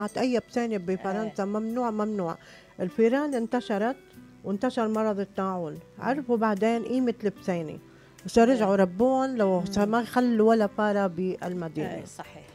أي بسانة بفرنسا ممنوع ممنوع. الفيران انتشرت وانتشر مرض الطاعون، عرفوا بعدين قيمة البسانة، بس رجعوا ربون لو ما خلوا ولا فارة بالمدينة. صحيح.